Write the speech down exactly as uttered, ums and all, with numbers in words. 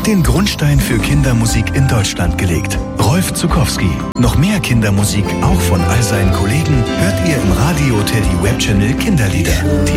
hat den Grundstein für Kindermusik in Deutschland gelegt. Rolf Zuckowski. Noch mehr Kindermusik, auch von all seinen Kollegen, hört ihr im Radio Teddy Webchannel Kinderlieder.